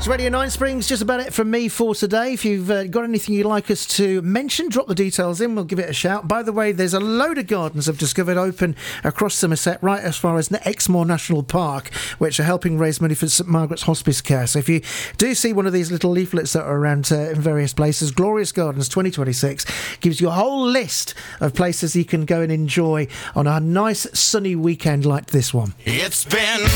It's Radio 9 Springs, just about it from me for today. If you've got anything you'd like us to mention, drop the details in, we'll give it a shout. By the way, there's a load of gardens I've discovered open across Somerset, right as far as Exmoor National Park, which are helping raise money for St Margaret's Hospice Care. So if you do see one of these little leaflets that are around in various places, Glorious Gardens 2026 gives you a whole list of places you can go and enjoy on a nice sunny weekend like this one. It's been